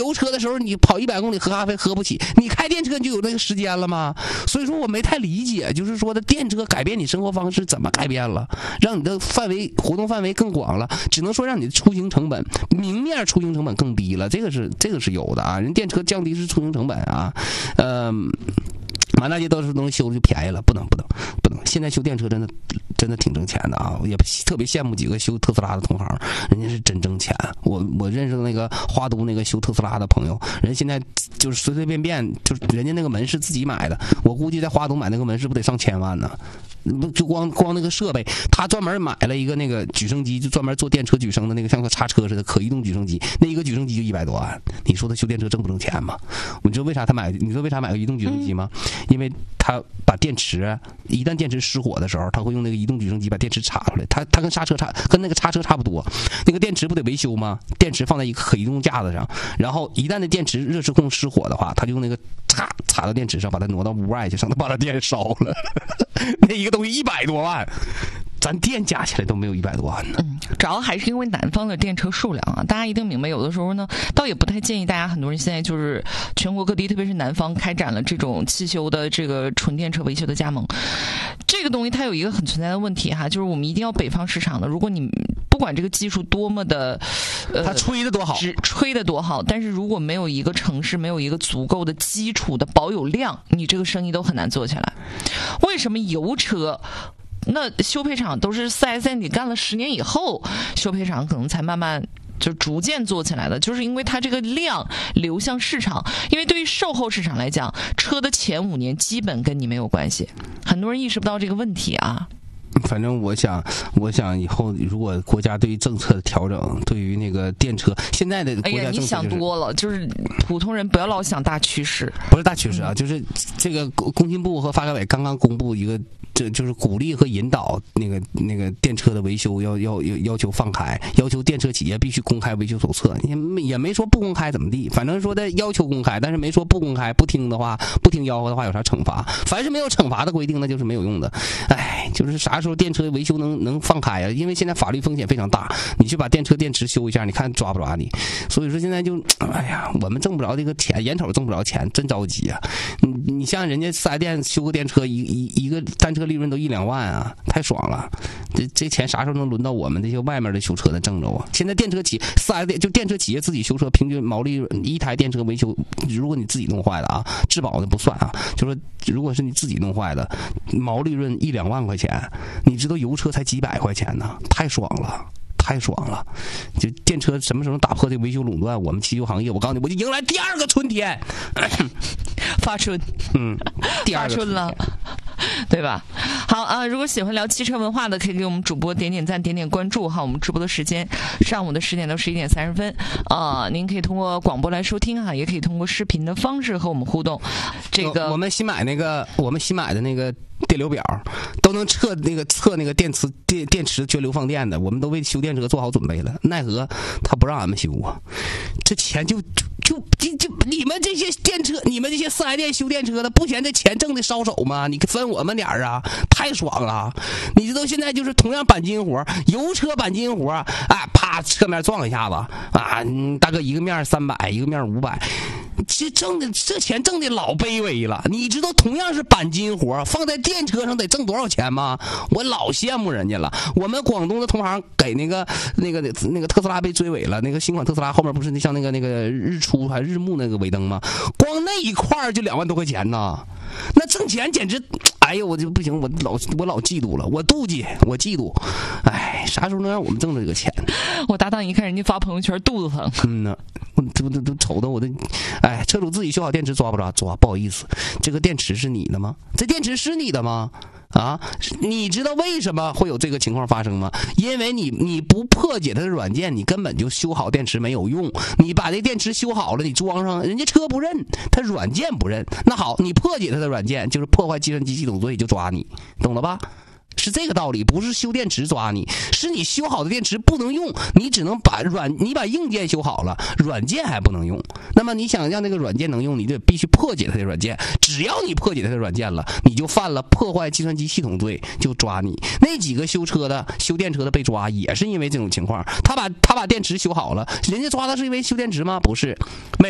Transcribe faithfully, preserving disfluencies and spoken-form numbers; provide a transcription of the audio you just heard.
油车的时候，你跑一百公里喝咖啡喝不起，你开电车你就有那个时间了吗？所以说我没太理解，就是说的电车改变你生活方式怎么改变了，让你的范围活动范围更广了，只能说让你的出行成本明面出行成本更低了，这个是这个是有的啊，人电车降低是出行成本啊，呃。满大街都是东西修的就便宜了，不能不能不能！现在修电车真的真的挺挣钱的啊，也特别羡慕几个修特斯拉的同行，人家是真挣钱。我我认识的那个花都那个修特斯拉的朋友，人现在就是随随便便就是人家那个门是自己买的，我估计在花都买那个门是不是得上千万呢？就光光那个设备，他专门买了一个那个举升机，就专门做电车举升的那个，像个叉车似的可移动举升机，那一个举升机就一百多万。你说他修电车挣不挣钱吗？你知道为啥他买？你知道为啥买个移动举升机吗？因为他把电池，一旦电池失火的时候，他会用那个移动举升机把电池插出来。他他跟刹车差，跟那个叉车差不多。那个电池不得维修吗？电池放在一个可移动架子上，然后一旦那电池热失控失火的话，他就用那个插插到电池上，把它挪到屋外去，让它把它电烧了。那一个东西一百多万。咱电加起来都没有一百多万呢。 嗯，主要还是因为南方的电车数量啊，大家一定明白。有的时候呢，倒也不太建议大家，很多人现在就是全国各地，特别是南方开展了这种汽修的这个纯电车维修的加盟。这个东西它有一个很存在的问题哈，就是我们一定要北方市场的。如果你不管这个技术多么的， 呃，它吹的多好， 吹的多好，但是如果没有一个城市没有一个足够的基础的保有量，你这个生意都很难做起来。为什么油车？那修配厂都是 四 S 店，你干了十年以后，修配厂可能才慢慢就逐渐做起来的，就是因为它这个量流向市场。因为对于售后市场来讲，车的前五年基本跟你没有关系，很多人意识不到这个问题啊。 反正我想，我想以后如果国家对于政策的调整，对于那个电车现在的国家政策、就是， 哎呀，你想多了，就是普通人不要老想大趋势， 不是大趋势啊，嗯、就是这个工信部和发改委刚刚公布一个。这就是鼓励和引导那个那个电车的维修要要要要求放开，要求电车企业必须公开维修手册，也没也没说不公开怎么地，反正说的要求公开，但是没说不公开，不听的话，不听吆喝的话有啥惩罚？凡是没有惩罚的规定，那就是没有用的。哎，就是啥时候电车维修能能放开啊？因为现在法律风险非常大，你去把电车电池修一下，你看抓不抓你？所以说现在就哎呀，我们挣不着这个钱，眼瞅挣不着钱，真着急啊！你你像人家四 S 店修个电车，一一一个单车利润都一两万啊，太爽了！这这钱啥时候能轮到我们这些外面的修车的挣着啊？现在电车企四 S 店就电车企业自己修车，平均毛利润一台电车维修，如果你自己弄坏了啊，质保的不算啊，就说如果是你自己弄坏的，毛利润一两万块钱，你知道油车才几百块钱呢，太爽了。太爽了！就电车什么时候打破这维修垄断，我们汽修行业，我告诉你，我就迎来第二个春天， 发春， 嗯，第二个春发春了，对吧？好啊，如果喜欢聊汽车文化的，可以给我们主播点点赞、点点关注哈。我们直播的时间上午的十点到十一点三十分啊，您可以通过广播来收听哈，也可以通过视频的方式和我们互动。这个我们新买那个，我们新买的那个。电流表都能测那个测那个电池电电池缺流放电的，我们都为修电车做好准备了，奈何他不让俺们修啊！这钱就就就就你们这些电车，你们这些四 S 店修电车的，不嫌这钱挣的烧手吗？你分我们点儿啊，太爽了！你知道现在就是同样钣金活，油车钣金活，啊，啪侧面撞一下子啊，大哥一个面三百，一个面五百。这挣的这钱挣的老卑微了，你知道同样是钣金活，放在电车上得挣多少钱吗？我老羡慕人家了。我们广东的同行给那个那个那个特斯拉被追尾了，那个新款特斯拉后面不是像那个那个日出还日暮那个尾灯吗？光那一块就两万多块钱呢，那挣钱简直，哎呦我就不行，我老我老嫉妒了，我妒忌，我嫉妒，哎，啥时候能让我们挣这个钱？ 我搭档一看人家发朋友圈，肚子疼。 嗯呐，我都都都瞅的我的，哎，车主自己修好电池抓不抓？抓，不好意思，这个电池是你的吗？这电池是你的吗？啊，你知道为什么会有这个情况发生吗？因为你你不破解它的软件，你根本就修好电池没有用。你把这电池修好了，你装上，人家车不认，它软件不认。那好，你破解它的软件，就是破坏计算机系统，所以就抓你，懂了吧？是这个道理，不是修电池抓你，是你修好的电池不能用，你只能把软你把硬件修好了，软件还不能用。那么你想让那个软件能用，你就必须破解它的软件。只要你破解它的软件了，你就犯了破坏计算机系统罪，就抓你。那几个修车的、修电车的被抓，也是因为这种情况。他把他把电池修好了，人家抓的是因为修电池吗？不是。每